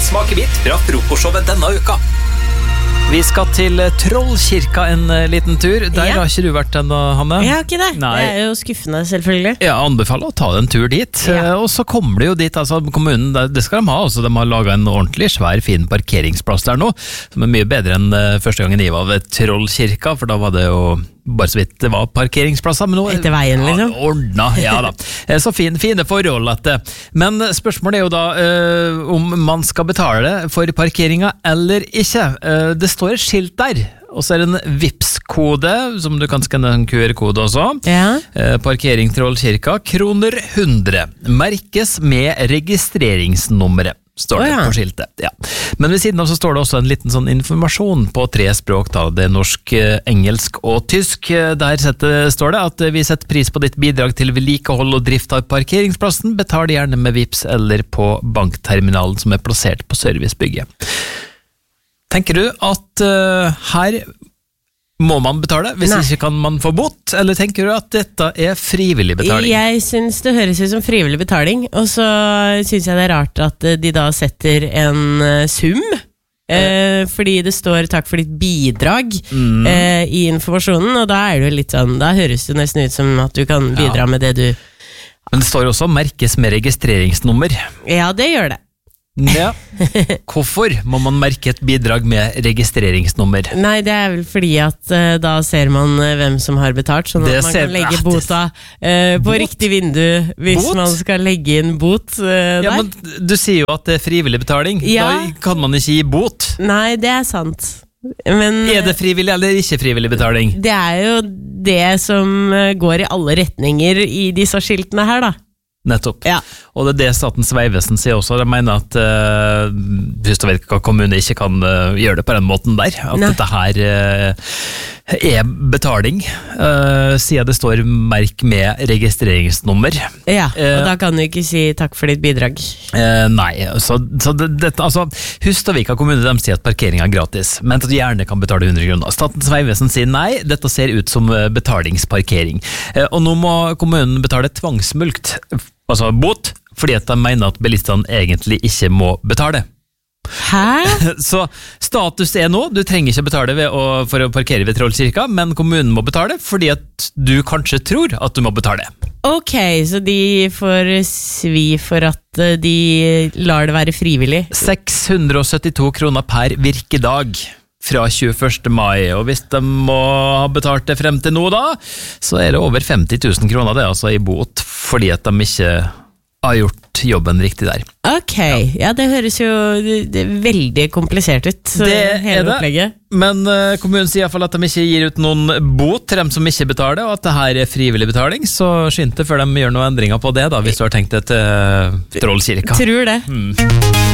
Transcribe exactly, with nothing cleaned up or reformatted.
Smake vidt fra frokostshowet denne uka. Vi skal til Trollkirka en liten tur. Der Ja. har ikke du vært ennå, Hanne? Jeg har ikke det. Nei. Det er jo skuffende, selvfølgelig. Jeg anbefaler å ta en tur dit. Ja. Eh, Og så kommer det jo dit, altså kommunen, det- det skal de ha. Altså, de har laget en ordentlig svær, fin parkeringsplass der nå, som er mye bedre enn eh, første gangen jeg var ved Trollkirka, for da var det jo bare så vidt det var parkeringsplasser, men nå Etter veien, liksom. Ja, ordna, ja da. Eh, Så fin, fine forhold at det. Men spørsmålet er jo da eh, om man skal betale for parkeringa eller ikke. Eh, det står et skilt der, og så er det en Vipps-kode, som du kan skanne en Q R-kode også. Ja. Eh, Parkering Trollkirka, kroner hundre. Merkes med registreringsnummeret, står det Å, ja. på skiltet. Ja. Men ved siden av så står det også en liten sånn informasjon på tre språk, da. Det er norsk, eh, engelsk og tysk. Eh, Der setter, står det at eh, vi setter pris på ditt bidrag til vedlikehold og drift av parkeringsplassen. Betal gjerne med Vipps eller på bankterminalen som er plassert på servicebygget. Tenker du at eh, her må man betale, hvis Nei. ikke kan man få bot, eller tenker du at dette er frivillig betaling? Jeg synes det høres ut som frivillig betaling, og så synes jeg det er rart at eh, de da setter en eh, sum, eh, fordi det står takk for ditt bidrag Mm. eh, i informasjonen, og da er det jo litt sånn, da høres det nesten ut som at du kan bidra Ja. med det du... Men det står også merkes med registreringsnummer. Ja, det gjør det. Ja. Hvorfor må man merke et bidrag med registreringsnummer? Nei, det er vel fordi at eh, da ser man eh, hvem som har betalt, sånn Det at man ser- kan legge Ah, det- bota eh, på Bot? riktig vindu hvis Bot? man skal legge inn bot eh, Ja, der. men du sier jo at det er frivillig betaling. Ja. Da kan man ikke gi bot. Nei, det er sant. Men Er det frivillig eller ikke frivillig betaling? det er jo det som eh, går i alle retninger i disse skiltene her, da. Nettopp. Ja. Og det er det Statens vegvesen sier også. De mener at uh, Hustadvika kommune ikke kan uh, gjøre det på den måten der. At Nei. dette her uh, er betaling, uh, siden det står merk med registreringsnummer. Ja, Eh, og da kan du ikke si takk for ditt bidrag. Eh, nei, så, så det, dette, altså, Hustadvika kommune de sier at parkering er gratis, men at du gjerne kan betale hundre kroner. Statens vegvesen sier nei, dette ser ut som eh, betalingsparkering. Eh, og nå må kommunen betale tvangsmulkt, altså bot, fordi at de mener at bilistene egentlig ikke må betale. Hæ? Så status er nå, du trenger ikke betale ved å, for å parkere ved Trollkirka, men kommunen må betale fordi at du kanskje tror at du må betale. Ok, så de får svi for at eh, de lar det være frivillig. seks hundre og syttito kroner per virkedag fra tjueførste mai, og hvis de må ha betalt det frem til nå da, så er det over femti tusen kroner det, altså i bot, fordi at de ikke har gjort jobben riktig der. Ok, ja, det høres jo det, det er veldig komplisert ut, Det eh, hele er det. opplegget. Men uh, kommunen sier i hvert fall at de ikke gir ut noen bot til dem som ikke betaler, og at det her er frivillig betaling, så skynd deg før de gjør noen endringer på det da, hvis du har tenkt det til uh, Trollkirka. Tror det. Mm.